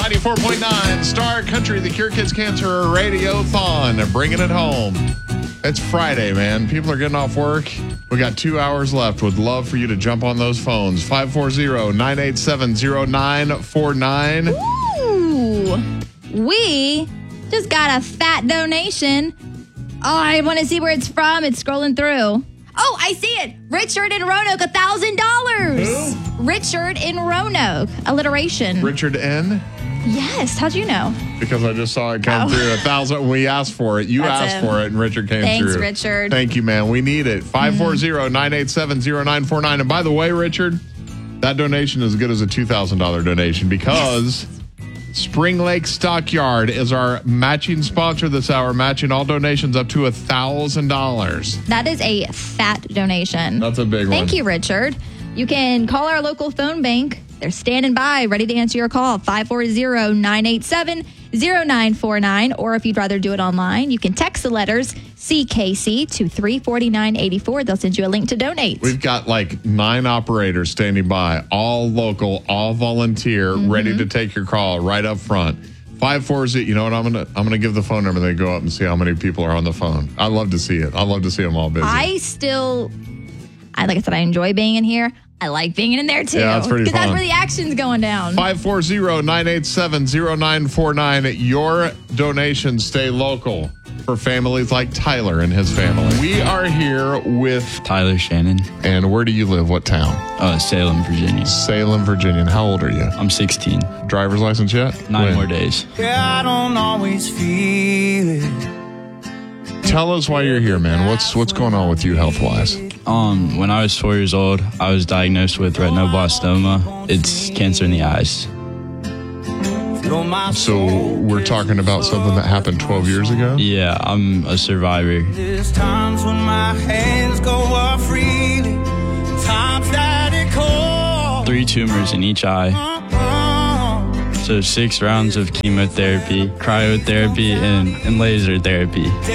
94.9 Star Country, the Cure Kids Cancer Radiothon, bringing it home. It's Friday, man. People are getting off work. We got 2 hours left. Would love for you to jump on those phones. 540-987-0949. Ooh, we just got a fat donation. Oh, I want to see where it's from. It's scrolling through. Oh, I see it. Richard in Roanoke, $1,000. Who? Richard in Roanoke. Alliteration. Richard N? Yes. How'd you know? Because I just saw it come through. 1,000. We asked for it. You That's asked him. for it, and Richard came through. Thanks, Richard. Thank you, man. We need it. 540-987-0949. And by the way, Richard, that donation is as good as a $2,000 donation because Spring Lake Stockyard is our matching sponsor this hour, matching all donations up to $1,000. That is a fat donation. That's a big one. Thank you, Richard. You can call our local phone bank. They're standing by, ready to answer your call. 540-987-0949. Or if you'd rather do it online, you can text the letters CKC to 34984. They'll send you a link to donate. We've got like 9 operators standing by, all local, all volunteer, ready to take your call right up front. 540. You know what? I'm gonna give the phone number. They go up and see how many people are on the phone. I love to see it. I love to see them all busy. Like I said, I enjoy being in here. I like being in there too. Yeah, that's pretty fun. Because that's where the action's going down. 540-987-0949. Your donations stay local for families like Tyler and his family. We are here with Tyler Shannon. And where do you live? What town? Salem, Virginia. Salem, Virginia. And how old are you? I'm 16. Driver's license yet? 9 more days. Yeah, I don't always feel it. Tell us why you're here, man. What's going on with you health-wise? When I was 4 years old, I was diagnosed with retinoblastoma. It's cancer in the eyes. So we're talking about something that happened 12 years ago? Yeah, I'm a survivor. There's times when my hands go up freely, times that it calls. 3 tumors in each eye. So 6 rounds of chemotherapy, cryotherapy, and laser therapy.